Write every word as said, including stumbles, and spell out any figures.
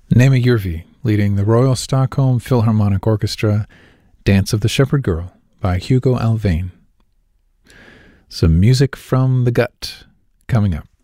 Nema Jurvi, leading the Royal Stockholm Philharmonic Orchestra, Dance of the Shepherd Girl by Hugo Alvain. Some music from the gut coming up.